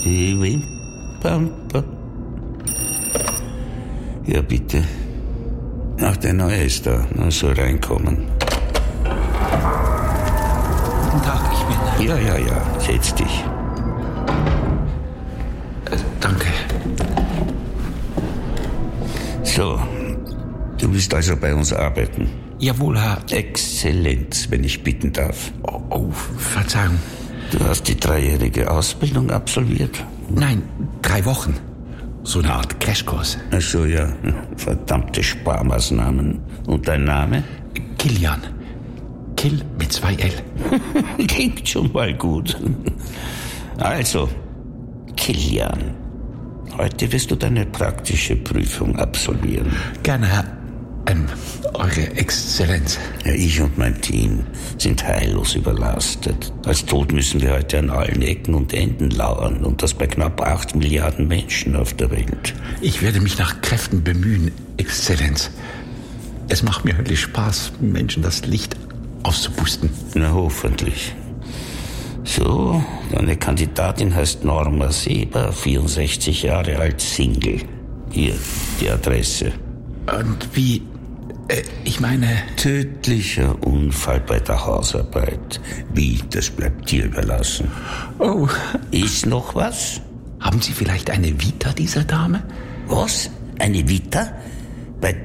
Ja, bitte. Ach, der Neue ist da. Na, soll reinkommen. Guten Tag, ich bin... Ja. Setz dich. Danke. So. Du willst also bei uns arbeiten? Jawohl, Herr... Exzellenz, wenn ich bitten darf. Oh, Verzeihung. Du hast die 3-jährige Ausbildung absolviert? Nein, 3 Wochen. So eine Art Crashkurs. Ach so, ja. Verdammte Sparmaßnahmen. Und dein Name? Kilian. Kill mit 2 L. Klingt schon mal gut. Also, Kilian, heute wirst du deine praktische Prüfung absolvieren. Gerne, Herr... Eure Exzellenz. Ja, ich und mein Team sind heillos überlastet. Als Tod müssen wir heute an allen Ecken und Enden lauern. Und das bei knapp 8 Milliarden Menschen auf der Welt. Ich werde mich nach Kräften bemühen, Exzellenz. Es macht mir höllisch Spaß, Menschen das Licht auszupusten. Na, hoffentlich. So, deine Kandidatin heißt Norma Seber, 64 Jahre alt, Single. Hier, die Adresse. Und wie... ich meine... Tödlicher Unfall bei der Hausarbeit. Wie, das bleibt dir überlassen. Oh. Ist noch was? Haben Sie vielleicht eine Vita dieser Dame? Was? Eine Vita?